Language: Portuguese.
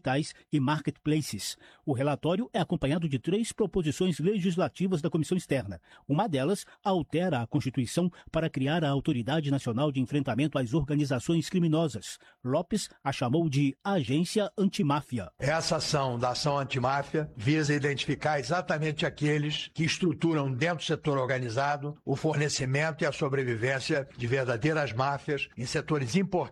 digitais e marketplaces. O relatório é acompanhado de 3 proposições legislativas da Comissão Externa. Uma delas altera a Constituição para criar a Autoridade Nacional de Enfrentamento às Organizações Criminosas. Lopes a chamou de Agência Antimáfia. Essa ação da ação antimáfia visa identificar exatamente aqueles que estruturam dentro do setor organizado o fornecimento e a sobrevivência de verdadeiras máfias em setores importantes